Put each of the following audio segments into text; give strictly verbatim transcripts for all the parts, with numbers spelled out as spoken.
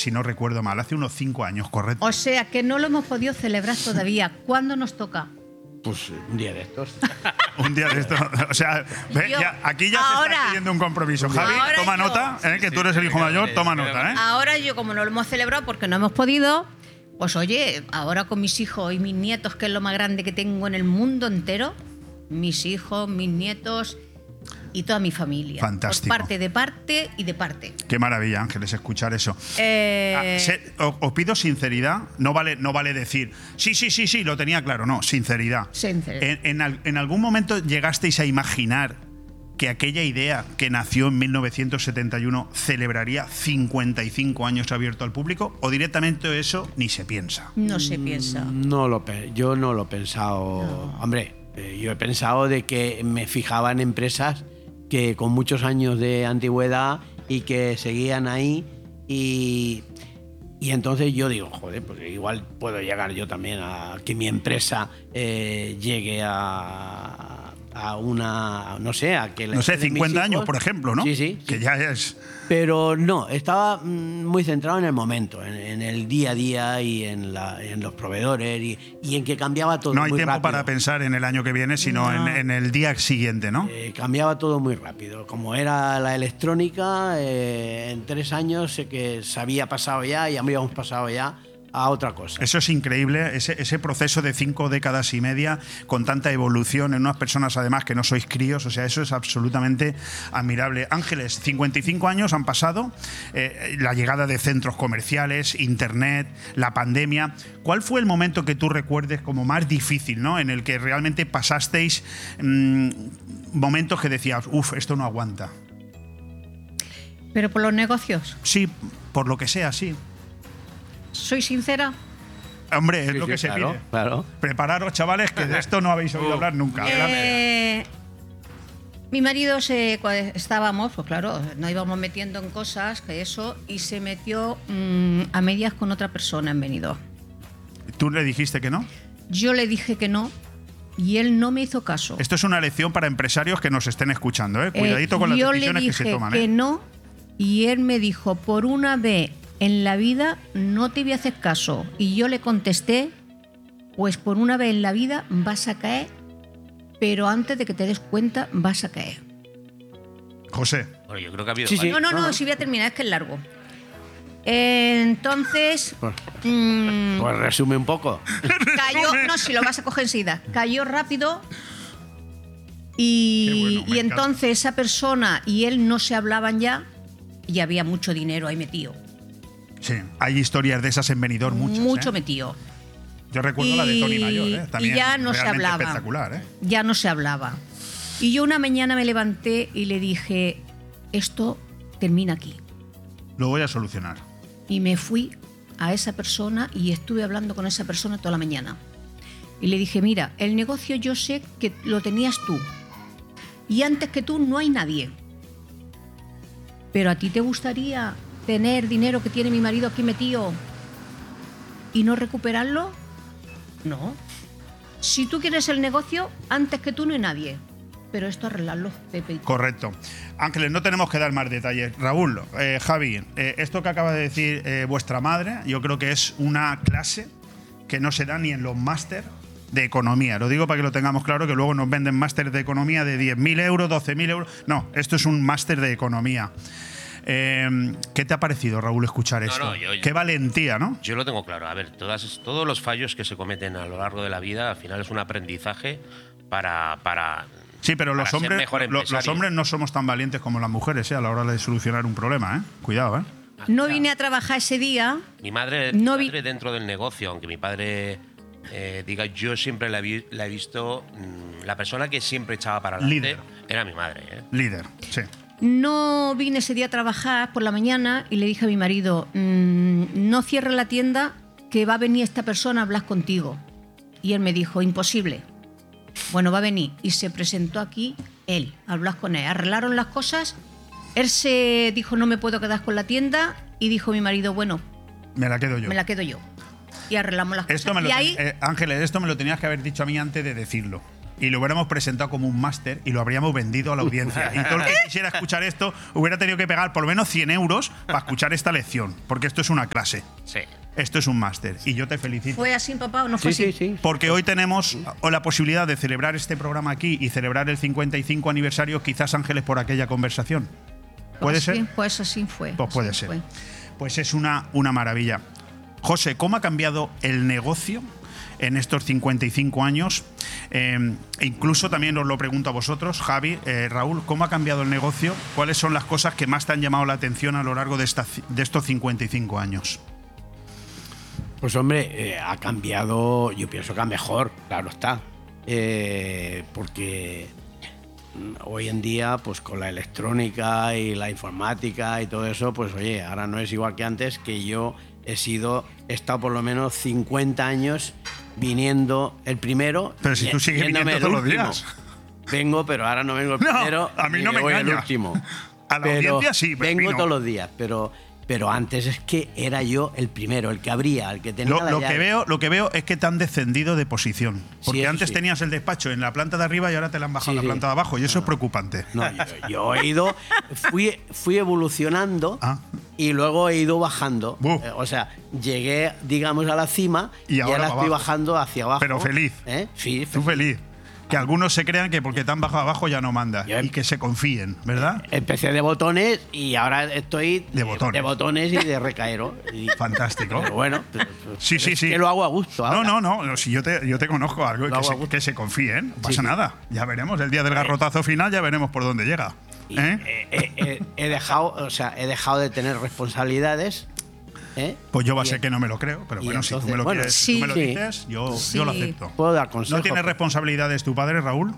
si no recuerdo mal, hace unos cinco años, ¿correcto? O sea, que no lo hemos podido celebrar todavía. ¿Cuándo nos toca? Pues un día de estos. Un día de esto. O sea, ve, Yo, ya, aquí ya ahora, se está pidiendo un compromiso. Javi, ahora toma yo. nota, ¿eh? que Sí, tú eres el hijo venga, mayor, vale, toma venga, nota. vale. ¿eh? Ahora yo, como no lo hemos celebrado porque no hemos podido, pues oye, ahora con mis hijos y mis nietos, que es lo más grande que tengo en el mundo entero, mis hijos, mis nietos y toda mi familia. Fantástico. Por parte de parte y de parte. Qué maravilla, Ángeles, escuchar eso. Eh, Ah, se- os, os pido sinceridad, no vale, no vale decir, sí, sí, sí, sí, lo tenía claro, no, sinceridad. Sinceridad. En, en al- en algún momento llegasteis a imaginar que aquella idea que nació en mil novecientos setenta y uno celebraría cincuenta y cinco años abierto al público, o directamente eso ni se piensa? no se piensa. No lo, pe- yo no lo he pensado. Hombre, eh, yo he pensado de que me fijaba en empresas que con muchos años de antigüedad y que seguían ahí y, y entonces yo digo, joder, pues igual puedo llegar yo también a que mi empresa eh, llegue a, a una, no sé, a que... la No sé, de mis cincuenta años, hijos- por ejemplo, ¿no? Sí, sí. Que sí. ya es... Pero no, estaba mm, muy centrado en el momento, en, en el día a día y en, la, en los proveedores y, y en que cambiaba todo No hay muy tiempo rápido. para pensar en el año que viene, sino No. en, en el día siguiente, ¿no? Eh, cambiaba todo muy rápido. Como era la electrónica, eh, en tres años sé que se había pasado ya y habíamos pasado ya a otra cosa. Eso es increíble, ese, ese proceso de cinco décadas y media con tanta evolución en unas personas además que no sois críos, o sea, eso es absolutamente admirable. Ángeles, cincuenta y cinco años han pasado, eh, la llegada de centros comerciales, internet, la pandemia. ¿Cuál fue el momento que tú recuerdes como más difícil, ¿no? En el que realmente pasasteis mmm, momentos que decías, uff, esto no aguanta? Pero por los negocios, Sí, por lo que sea, sí. soy sincera. Hombre, es Sí, lo sí, que se claro, pide. claro. Prepararos, chavales, que de esto no habéis oído hablar nunca. Eh, mi marido se cua- estábamos, pues claro, nos íbamos metiendo en cosas, que eso, y se metió mm, a medias con otra persona en Benidorm. ¿Tú le dijiste que no? Yo le dije que no y él no me hizo caso. Esto es una lección para empresarios que nos estén escuchando, ¿eh? Cuidadito Eh, con las yo decisiones le que dije se toman, que ¿eh? no y él me dijo, por una vez en la vida no te voy a hacer caso. Y yo le contesté, pues por una vez en la vida vas a caer, pero antes de que te des cuenta vas a caer. José, Bueno, yo creo que ha habido Sí, sí. No, no, no, no. si voy a terminar, es que es largo. Eh, entonces, Pues, mm, pues resume un poco. cayó, no, si lo vas a coger enseguida, cayó rápido Qué y, bueno, me y encanta. entonces esa persona y él no se hablaban ya y había mucho dinero ahí metido, sí, hay historias de esas en Benidorm, muchas. mucho ¿eh? metido. Yo recuerdo la de Tony Mayor, ¿eh? Y- También y ya no se realmente hablaba. espectacular, ¿eh? Ya no se hablaba. Y yo una mañana me levanté y le dije, esto termina aquí. Lo voy a solucionar. Y me fui a esa persona y estuve hablando con esa persona toda la mañana. Y le dije, mira, el negocio yo sé que lo tenías tú. Y antes que tú no hay nadie. Pero a ti te gustaría tener dinero que tiene mi marido aquí metido y no recuperarlo? No. Si tú quieres el negocio, antes que tú no hay nadie. Pero esto arreglarlo, Pepe. Correcto. Ángeles, no tenemos que dar más detalles. Raúl, eh, Javi, eh, esto que acaba de decir eh, vuestra madre, yo creo que es una clase que no se da ni en los máster de economía. Lo digo para que lo tengamos claro, que luego nos venden máster de economía de diez mil euros, doce mil euros. No, esto es un máster de economía. Eh, ¿Qué te ha parecido, Raúl, escuchar No, esto? no, yo- Qué valentía, ¿no? Yo lo tengo claro. A ver, todas, todos los fallos que se cometen a lo largo de la vida, al final es un aprendizaje para. para Sí, pero los para ser hombres, mejor lo- los empresario. hombres no somos tan valientes como las mujeres, ¿eh? A la hora de solucionar un problema, ¿eh? Cuidado, ¿eh? No vine a trabajar ese día. Mi madre, No mi vi- madre dentro del negocio, aunque mi padre eh, diga, yo siempre la, vi- la he visto, mm, la persona que siempre echaba para adelante Líder. era mi madre. ¿eh? Líder, sí. No vine ese día a trabajar por la mañana y le dije a mi marido, "Mm, no cierres la tienda, que va a venir esta persona a hablar contigo". Y él me dijo, imposible. Bueno, va a venir. Y se presentó aquí él, a hablar con él. Arreglaron las cosas. Él se dijo, no me puedo quedar con la tienda. Y dijo mi marido, bueno, Me la quedo yo. me la quedo yo. Y arreglamos las Esto cosas. me lo y ahí, ten- eh, Ángeles, esto me lo tenías que haber dicho a mí antes de decirlo. y lo hubiéramos presentado como un máster y lo habríamos vendido a la audiencia. Y todo el que quisiera escuchar esto hubiera tenido que pagar por lo menos cien euros para escuchar esta lección, porque esto es una clase. Sí. Esto es un máster y yo te felicito. ¿Fue así, papá, o no fue Sí, así? sí, sí. Porque hoy tenemos la posibilidad de celebrar este programa aquí y celebrar el cincuenta y cinco aniversario, quizás, Ángeles, por aquella conversación. ¿Puede Pues ser? sí, pues así fue. Pues puede así ser. fue. Pues es una, una maravilla. José, ¿cómo ha cambiado el negocio en estos cincuenta y cinco años? Eh, e incluso también os lo pregunto a vosotros, Javi, eh, Raúl, ¿cómo ha cambiado el negocio? ¿Cuáles son las cosas que más te han llamado la atención a lo largo de, esta, de estos cincuenta y cinco años? Pues hombre, eh, ha cambiado, yo pienso que a mejor, claro está. Eh, porque hoy en día, pues con la electrónica y la informática y todo eso, pues oye, ahora no es igual que antes, que yo he sido, he estado por lo menos cincuenta años viniendo el primero. Pero si tú sigues yéndome viniendo el todos los último. días. Vengo, pero ahora no vengo el No, primero. a mí ni no me voy el engañas. último. A la Pero audiencia sí, pero a mí vengo no. todos los días, pero, pero antes es que era yo el primero, el que abría, el que tenía Lo, la lo llave. que veo, lo que veo es que te han descendido de posición. Porque eso antes sí. tenías el despacho en la planta de arriba y ahora te la han bajado Sí, a la sí. planta de abajo. Y eso es preocupante. No, yo, yo he ido, fui, fui evolucionando Ah. y luego he ido bajando. Buf. Eh, o sea, llegué, digamos, a la cima Y y ahora ahora, para estoy abajo. bajando hacia abajo. Pero feliz. ¿Eh? Sí, Tú feliz. Que algunos se crean que porque te han bajado abajo ya no mandas. Yo- Y que se confíen, ¿verdad? Empecé de botones y ahora estoy De botones. de botones y de recaero. Y- Fantástico. Pero bueno, pero- Sí, pero sí, es sí. que lo hago a gusto. ahora. No, no, no, no, si yo te, yo te conozco algo, Lo que hago a se, gusto. que se confíen, no pasa Sí, sí. nada. Ya veremos, el día del garrotazo final ya veremos por dónde llega. Y, ¿eh? eh, eh, eh, he dejado, o sea, he dejado de tener responsabilidades. ¿eh? Pues yo va a Y- ser que no me lo creo, pero y bueno, si tú entonces, me lo, bueno, quieres, si tú me lo sí. dices, yo, Sí. yo lo acepto. Puedo dar consejos. ¿No tiene pero- responsabilidades tu padre, Raúl?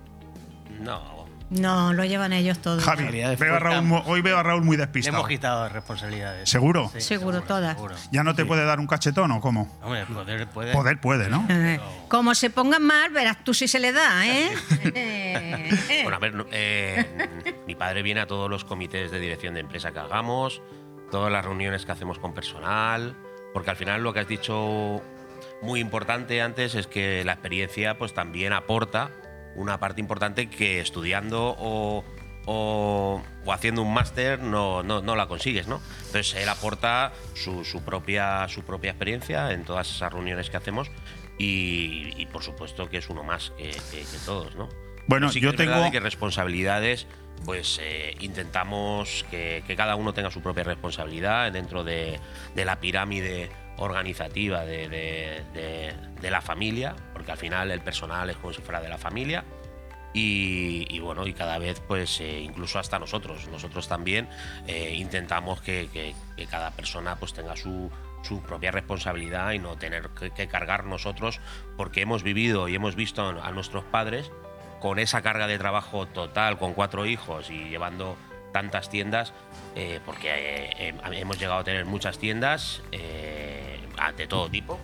No. No, lo llevan ellos todos. Javi, Responsabilidades veo a Raúl mu- hoy veo a Raúl muy Le despistado. hemos quitado responsabilidades. ¿Seguro? Sí, Seguro, todas. seguro. ¿Ya no te puede dar un cachetón o cómo? Hombre, poder puede. Poder puede, ¿no? Eh, Como se pongan mal, verás tú si se le da, ¿eh? Eh, eh. Bueno, a ver, no- eh, mi padre viene a todos los comités de dirección de empresa que hagamos, todas las reuniones que hacemos con personal, porque al final lo que has dicho muy importante antes es que la experiencia pues también aporta una parte importante que estudiando o, o, o haciendo un máster no, no, no la consigues, ¿no? Entonces él aporta su, su, propia, su propia experiencia en todas esas reuniones que hacemos y, y por supuesto que es uno más que, que, que todos, ¿no? Bueno, Pero sí que yo es verdad tengo- de que responsabilidades, pues eh, intentamos que, que cada uno tenga su propia responsabilidad dentro de, de la pirámide organizativa de, de- de- de la familia, porque al final el personal es como si fuera de la familia. Y, y bueno, y cada vez, pues eh, incluso hasta nosotros, nosotros también eh, intentamos que, que- que cada persona pues tenga su, su propia responsabilidad y no tener que, que cargar nosotros, porque hemos vivido y hemos visto a nuestros padres con esa carga de trabajo total, con cuatro hijos y llevando tantas tiendas, eh, porque eh, eh, hemos llegado a tener muchas tiendas eh, de todo tipo.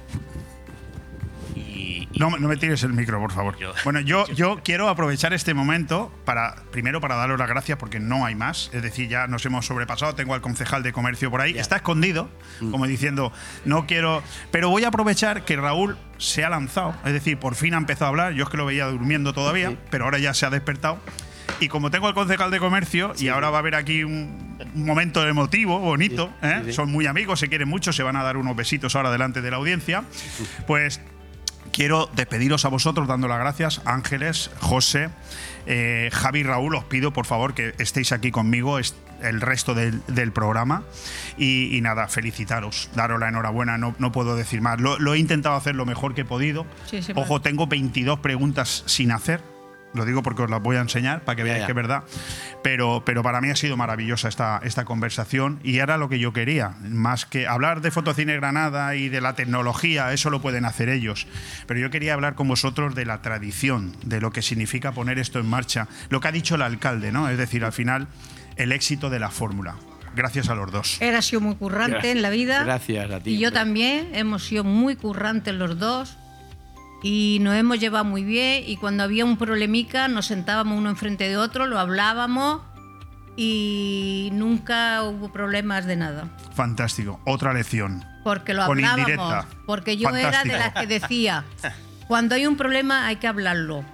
Y, y- No, no me tires el micro, por favor. Yo- Bueno, yo, yo quiero aprovechar este momento para, primero, para daros las gracias porque no hay más. Es decir, ya nos hemos sobrepasado. Tengo al concejal de comercio por ahí. Ya. Está escondido, como diciendo, no quiero. Pero voy a aprovechar que Raúl se ha lanzado. Es decir, por fin ha empezado a hablar. Yo es que lo veía durmiendo todavía, pero ahora ya se ha despertado. Y como tengo al concejal de comercio, y ahora va a haber aquí un, un momento emotivo, bonito, Sí, ¿eh? sí, sí. Son muy amigos, se quieren mucho, se van a dar unos besitos ahora delante de la audiencia. Pues quiero despediros a vosotros dando las gracias, Ángeles, José, eh, Javi, Raúl, os pido por favor que estéis aquí conmigo est- el resto del, del programa y, y nada, felicitaros, daros la enhorabuena, no, no puedo decir más, lo, lo he intentado hacer lo mejor que he podido. Sí, sí, Ojo, tengo veintidós preguntas sin hacer. Lo digo porque os las voy a enseñar para que Ya, veáis ya. que es verdad. Pero, pero para mí ha sido maravillosa esta, esta conversación y era lo que yo quería. Más que hablar de Fotocine Granada y de la tecnología, eso lo pueden hacer ellos. Pero yo quería hablar con vosotros de la tradición, de lo que significa poner esto en marcha. Lo que ha dicho el alcalde, ¿no? Es decir, al final, el éxito de la fórmula. Gracias a los dos. Él ha sido muy currante en la vida. Gracias a ti. Y yo hombre. también. Hemos sido muy currantes los dos. Y nos hemos llevado muy bien. Y cuando había un problemica, nos sentábamos uno enfrente de otro, lo hablábamos. Y nunca hubo problemas de nada. Fantástico. Otra lección. Porque lo Con hablábamos. indirecta. Porque yo Fantástico. era de las que decía, cuando hay un problema hay que hablarlo.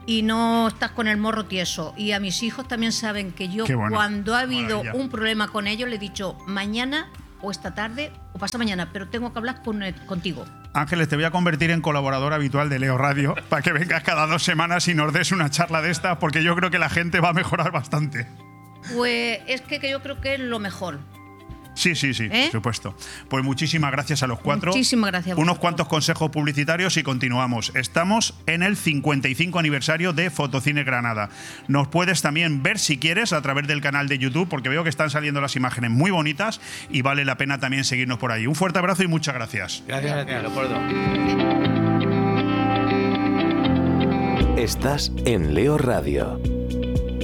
y no estás con el morro tieso. Y a mis hijos también saben que yo, Qué bueno. cuando ha habido Maravilla. un problema con ellos, le he dicho mañana o esta tarde o pasado mañana, pero tengo que hablar con, contigo. Ángeles, te voy a convertir en colaborador habitual de Leo Radio para que vengas cada dos semanas y nos des una charla de esta, porque yo creo que la gente va a mejorar bastante. Pues es que, que yo creo que es lo mejor. Sí, sí, sí, ¿Eh? por supuesto. Pues muchísimas gracias a los cuatro. Muchísimas gracias a Unos vosotros. cuantos consejos publicitarios y continuamos. Estamos en el cincuenta y cinco aniversario de Fotocine Granada. Nos puedes también ver si quieres a través del canal de YouTube, porque veo que están saliendo las imágenes muy bonitas y vale la pena también seguirnos por ahí. Un fuerte abrazo y muchas gracias. Gracias a ti, Leopoldo. Estás en Leo Radio.